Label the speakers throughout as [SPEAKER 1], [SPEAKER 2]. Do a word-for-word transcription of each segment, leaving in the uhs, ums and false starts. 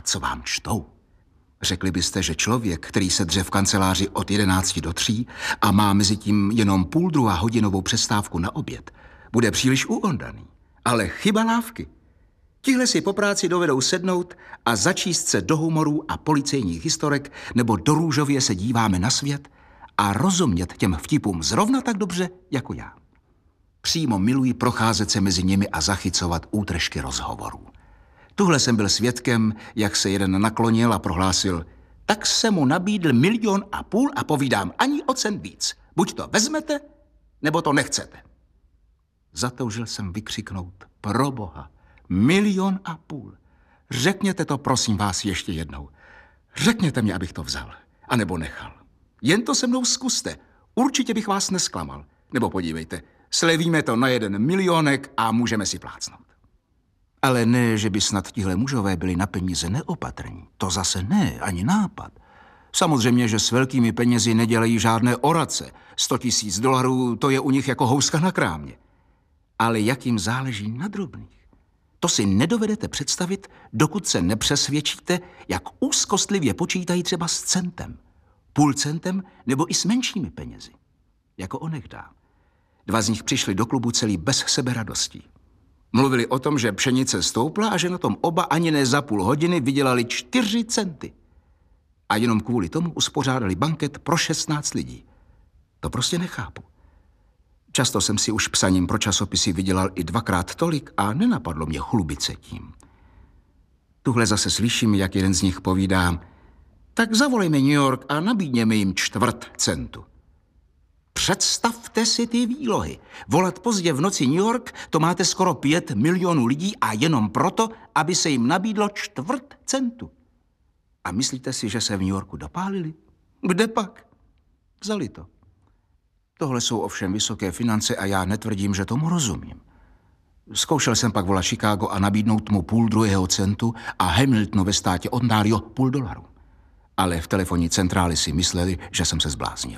[SPEAKER 1] co vám čtou. Řekli byste, že člověk, který se dře v kanceláři od jedenácti do tří a má mezi tím jenom půl druhá hodinovou přestávku na oběd, bude příliš uondaný. Ale chyba lávky. Tihle si po práci dovedou sednout a začíst se do humorů a policejních historek, nebo do růžově se díváme na svět a rozumět těm vtipům zrovna tak dobře, jako já. Přímo miluji procházet se mezi nimi a zachycovat útržky rozhovorů. Tuhle jsem byl svědkem, jak se jeden naklonil a prohlásil: tak se mu nabídl milion a půl a povídám, ani o cent víc. Buď to vezmete, nebo to nechcete. Zatoužil jsem vykřiknout: pro boha, milion a půl. Řekněte to, prosím vás, ještě jednou. Řekněte mi, abych to vzal, anebo nechal. Jen to se mnou zkuste. Určitě bych vás nesklamal. Nebo podívejte, slevíme to na jeden milionek a můžeme si plácnout. Ale ne, že by snad tihle mužové byli na peníze neopatrní. To zase ne, ani nápad. Samozřejmě, že s velkými penězi nedělají žádné orace. Sto tisíc dolarů, to je u nich jako houska na krámě. Ale jak jim záleží na drobných. To si nedovedete představit, dokud se nepřesvědčíte, jak úzkostlivě počítají třeba s centem, půl centem nebo i s menšími penězi. Jako onehdy. Dva z nich přišli do klubu celý bez seberadostí. Mluvili o tom, že pšenice stoupla a že na tom oba ani ne za půl hodiny vydělali čtyři centy. A jenom kvůli tomu uspořádali banket pro šestnáct lidí. To prostě nechápu. Často jsem si už psaním pro časopisy vydělal i dvakrát tolik a nenapadlo mě chlubit se tím. Tuhle zase slyším, jak jeden z nich povídá: tak zavolejme New York a nabídněme jim čtvrt centu. Představte si ty výlohy. Volat pozdě v noci New York, to máte skoro pět milionů lidí a jenom proto, aby se jim nabídlo čtvrt centu. A myslíte si, že se v New Yorku dopálili? Kde pak? Vzali to. Tohle jsou ovšem vysoké finance a já netvrdím, že tomu rozumím. Zkoušel jsem pak volat Chicago a nabídnout mu půl druhého centu a Hamiltonu ve státě Ontario půl dolaru. Ale v telefonní centráli si mysleli, že jsem se zbláznil.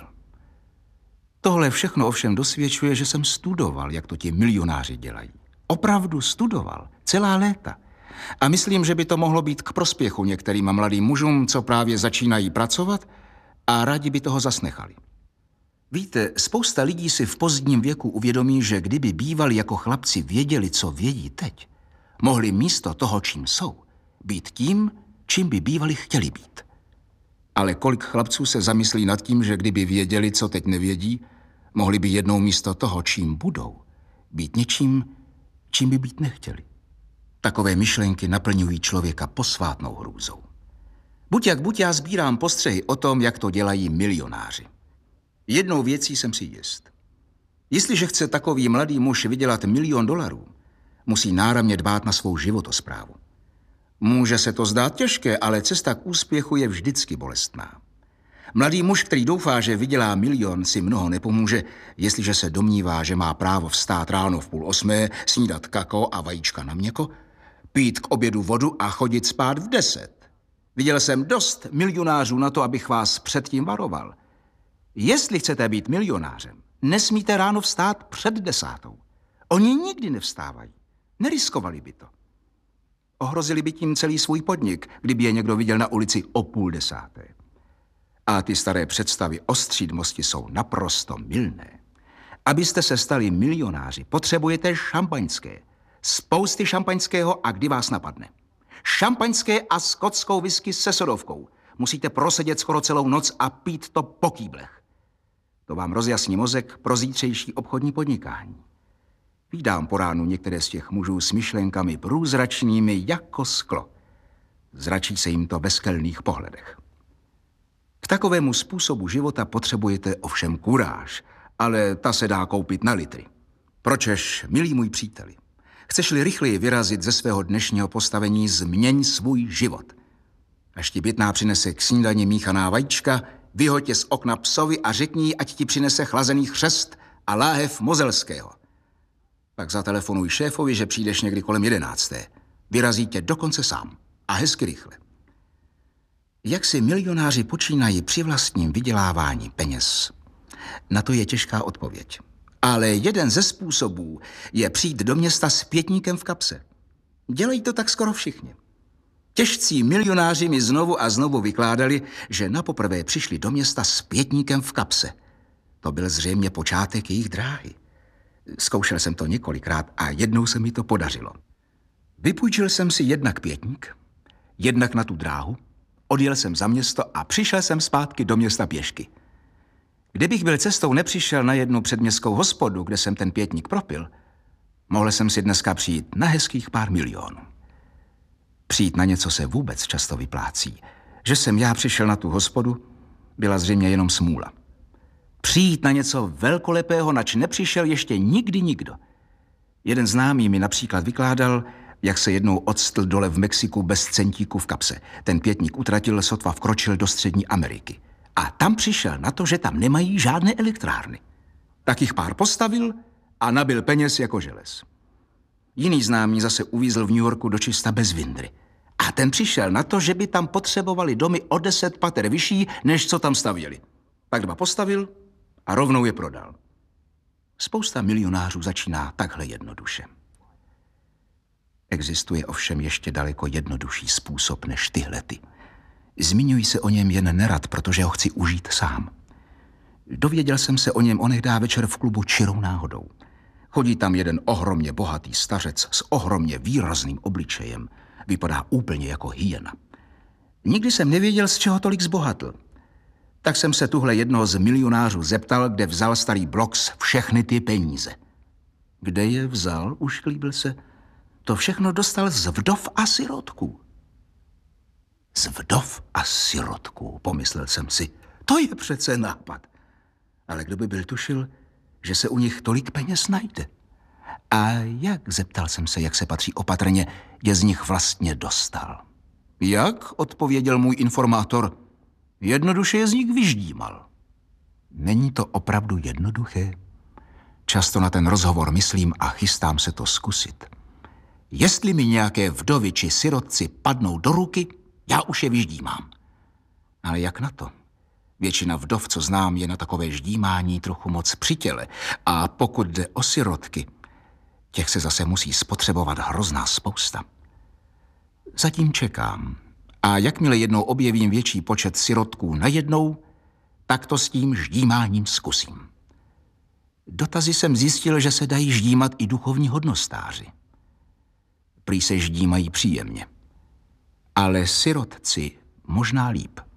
[SPEAKER 1] Tohle všechno ovšem dosvědčuje, že jsem studoval, jak to ti milionáři dělají. Opravdu studoval. Celá léta. A myslím, že by to mohlo být k prospěchu některým mladým mužům, co právě začínají pracovat a rádi by toho zasnechali. Víte, spousta lidí si v pozdním věku uvědomí, že kdyby bývali jako chlapci věděli, co vědí teď, mohli místo toho, čím jsou, být tím, čím by bývali chtěli být. Ale kolik chlapců se zamyslí nad tím, že kdyby věděli, co teď nevědí, mohli by jednou místo toho, čím budou, být něčím, čím by být nechtěli. Takové myšlenky naplňují člověka posvátnou hrůzou. Buď jak buď já sbírám postřehy o tom, jak to dělají milionáři. Jednou věcí jsem si jist. Jestliže chce takový mladý muž vydělat milion dolarů, musí náramně dbát na svou životosprávu. Může se to zdát těžké, ale cesta k úspěchu je vždycky bolestná. Mladý muž, který doufá, že vydělá milion, si mnoho nepomůže, jestliže se domnívá, že má právo vstát ráno v půl osmé, snídat kakao a vajíčka na měko, pít k obědu vodu a chodit spát v deset. Viděl jsem dost milionářů na to, abych vás předtím varoval. Jestli chcete být milionářem, nesmíte ráno vstát před desátou. Oni nikdy nevstávají. Neriskovali by to. Ohrozili by tím celý svůj podnik, kdyby je někdo viděl na ulici o půl desáté. A ty staré představy o střídmosti jsou naprosto mylné. Abyste se stali milionáři, potřebujete šampaňské. Spousty šampaňského a kdy vás napadne. Šampaňské a skotskou whisky se sodovkou. Musíte prosedět skoro celou noc a pít to po kýblech. To vám rozjasní mozek pro zítřejší obchodní podnikání. Vídám po ránu některé z těch mužů s myšlenkami průzračnými jako sklo. Zračí se jim to ve skelných pohledech. K takovému způsobu života potřebujete ovšem kuráž, ale ta se dá koupit na litry. Pročež, milý můj příteli, chceš-li rychleji vyrazit ze svého dnešního postavení, změň svůj život. Až ti bytná přinese k snídani míchaná vajíčka, vyhoď je z okna psovi a řekni, ať ti přinese chlazený chřest a láhev mozelského. Pak zatelefonuj šéfovi, že přijdeš někdy kolem jedenácté. Vyrazí tě dokonce sám. A hezky rychle. Jak si milionáři počínají při vlastním vydělávání peněz? Na to je těžká odpověď. Ale jeden ze způsobů je přijít do města s pětníkem v kapse. Dělají to tak skoro všichni. Těžcí milionáři mi znovu a znovu vykládali, že napoprvé přišli do města s pětníkem v kapse. To byl zřejmě počátek jejich dráhy. Zkoušel jsem to několikrát a jednou se mi to podařilo. Vypůjčil jsem si jednak pětník, jednak na tu dráhu, odjel jsem za město a přišel jsem zpátky do města pěšky. Kdybych byl cestou nepřišel na jednu předměstskou hospodu, kde jsem ten pětník propil, mohl jsem si dneska přijít na hezkých pár milionů. Přijít na něco se vůbec často vyplácí. Že jsem já přišel na tu hospodu, byla zřejmě jenom smůla. Přijít na něco velkolepého, nač nepřišel ještě nikdy nikdo. Jeden známý mi například vykládal, jak se jednou odstl dole v Mexiku bez centíku v kapse. Ten pětník utratil, sotva vkročil do Střední Ameriky. A tam přišel na to, že tam nemají žádné elektrárny. Tak jich pár postavil a nabil peněz jako želez. Jiný známý zase uvízl v New Yorku dočista bez vindry. A ten přišel na to, že by tam potřebovali domy o deset pater vyšší, než co tam stavěli. Tak dva postavil a rovnou je prodal. Spousta milionářů začíná takhle jednoduše. Existuje ovšem ještě daleko jednodušší způsob než tyhlety. Zmiňuji se o něm jen nerad, protože ho chci užít sám. Dověděl jsem se o něm onehdá večer v klubu čirou náhodou. Chodí tam jeden ohromně bohatý stařec s ohromně výrazným obličejem. Vypadá úplně jako hyena. Nikdy jsem nevěděl, z čeho tolik zbohatl. Tak jsem se tuhle jednoho z milionářů zeptal, kde vzal starý Bloks všechny ty peníze. Kde je vzal, ušklíbil se. To všechno dostal z vdov a sirotků. Z vdov a sirotků, pomyslel jsem si. To je přece nápad. Ale kdo by byl tušil, že se u nich tolik peněz najde? A jak, zeptal jsem se, jak se patří opatrně, je z nich vlastně dostal? Jak, odpověděl můj informátor, jednoduše je z nich vyždímal. Není to opravdu jednoduché? Často na ten rozhovor myslím a chystám se to zkusit. Jestli mi nějaké vdovy či sirotci padnou do ruky, já už je vyždímám. Ale jak na to? Většina vdov, co znám, je na takové ždímání trochu moc při těle. A pokud jde o sirotky, těch se zase musí spotřebovat hrozná spousta. Zatím čekám. A jakmile jednou objevím větší počet sirotků najednou, tak to s tím ždímáním zkusím. Dotazy jsem zjistil, že se dají ždímat i duchovní hodnostáři. Prý se ždímají příjemně. Ale sirotci možná líp.